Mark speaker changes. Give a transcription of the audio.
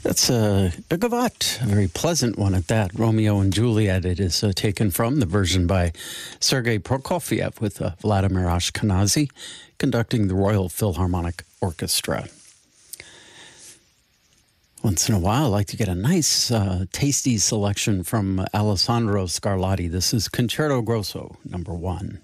Speaker 1: That's a gavotte, a very pleasant one at that. Romeo and Juliet, it is taken from the version by Sergei Prokofiev with Vladimir Ashkenazy conducting the Royal Philharmonic Orchestra. Once in a while, I like to get a nice, tasty selection from Alessandro Scarlatti. This is Concerto Grosso, number 1.